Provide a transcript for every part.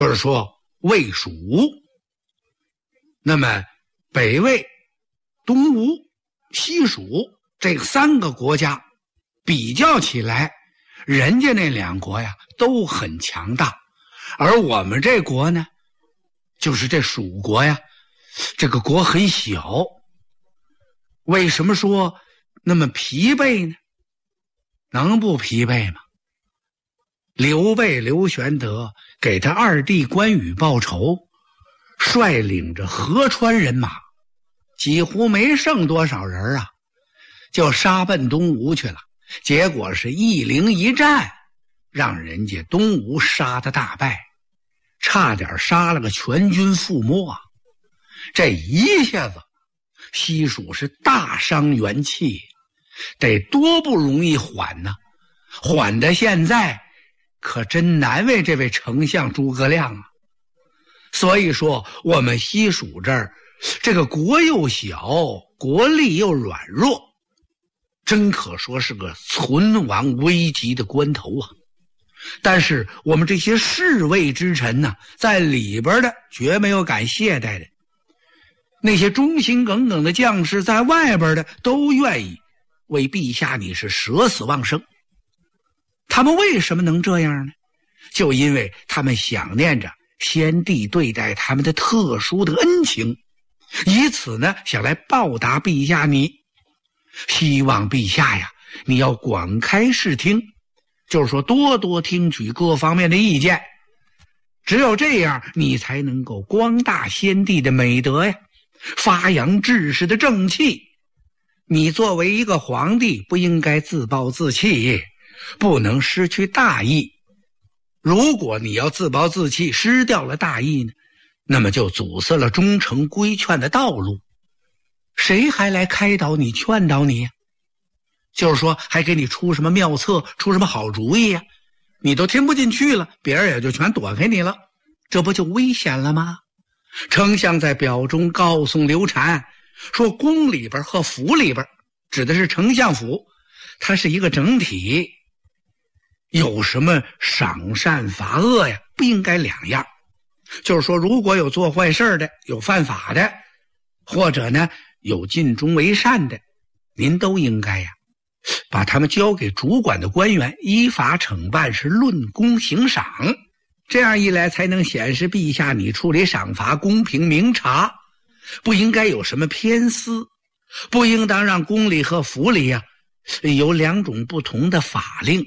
就是说魏蜀。那么北魏、东吴、西蜀这3个国家比较起来，人家那2国呀都很强大，而我们这国呢，就是这蜀国呀，这个国很小。为什么说那么疲惫呢？能不疲惫吗？刘备刘玄德给他2弟关羽报仇，率领着河川人马，几乎没剩多少人啊，就杀奔东吴去了。结果是一陵一战，让人家东吴杀得大败，差点杀了个全军覆没啊！这一下子西蜀是大伤元气，得多不容易缓呢，缓的现在可真难为这位丞相诸葛亮啊。所以说我们西蜀这儿，这个国又小，国力又软弱，真可说是个存亡危急的关头啊。但是我们这些侍卫之臣呢，在里边的绝没有敢懈怠的，那些忠心耿耿的将士在外边的都愿意为陛下你是舍死忘生。他们为什么能这样呢？就因为他们想念着先帝对待他们的特殊的恩情，以此呢想来报答陛下你。希望陛下呀，你要广开视听，就是说多多听取各方面的意见，只有这样你才能够光大先帝的美德呀，发扬志士的正气。你作为一个皇帝，不应该自暴自弃，不能失去大义。如果你要自暴自弃，失掉了大义呢，那么就阻塞了忠诚规劝的道路。谁还来开导你劝导你呀？就是说还给你出什么妙策，出什么好主意呀？你都听不进去了，别人也就全躲开你了，这不就危险了吗？丞相在表中告诉刘禅说，宫里边和府里边，指的是丞相府，它是一个整体，有什么赏善罚恶呀，不应该2样。就是说如果有做坏事的，有犯法的，或者呢有尽忠为善的，您都应该呀把他们交给主管的官员，依法惩办，是论功行赏。这样一来才能显示陛下你处理赏罚公平明察，不应该有什么偏私，不应当让宫里和府里呀有2种不同的法令。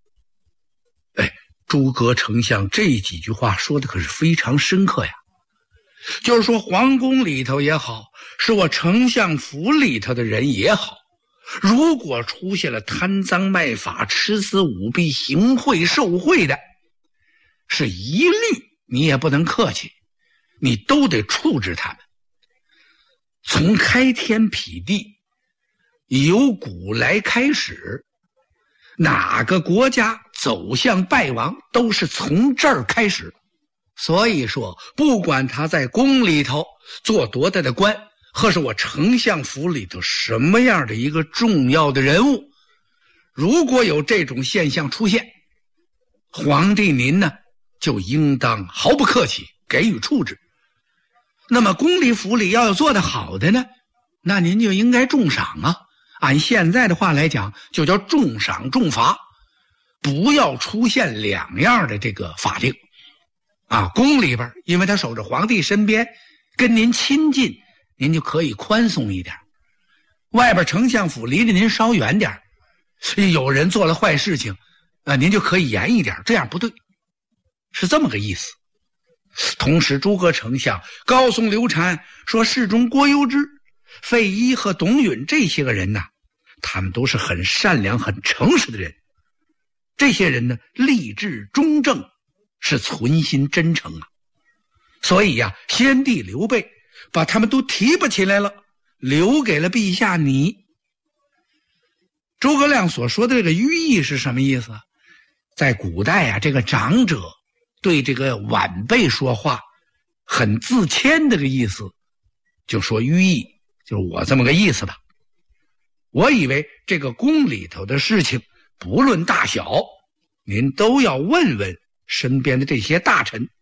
诸葛丞相这几句话说的可是非常深刻呀。就是说皇宫里头也好，是我丞相府里头的人也好，如果出现了贪赃卖法、吃私舞弊、行贿受贿的，是一律你也不能客气，你都得处置他们。从开天辟地由古来开始，哪个国家走向败亡都是从这儿开始。所以说不管他在宫里头做多大的官，或是我丞相府里头什么样的一个重要的人物，如果有这种现象出现，皇帝您呢就应当毫不客气给予处置。那么宫里府里要有做得好的呢，那您就应该重赏啊，按现在的话来讲就叫重赏重罚，不要出现2样的这个法令啊。宫里边因为他守着皇帝身边，跟您亲近，您就可以宽松一点。外边丞相府离着您稍远点，有人做了坏事情您就可以严一点，这样不对，是这么个意思。同时诸葛丞相告诉刘禅说，侍中郭攸之、费祎和董允这些个人他们都是很善良很诚实的人，这些人呢立志忠正，是存心真诚啊。所以先帝刘备把他们都提拔起来了，留给了陛下你。诸葛亮所说的这个寓意是什么意思？在古代这个长者对这个晚辈说话很自谦的个意思，就说寓意就是我这么个意思吧。我以为这个宫里头的事情不论大小，您都要问问身边的这些大臣，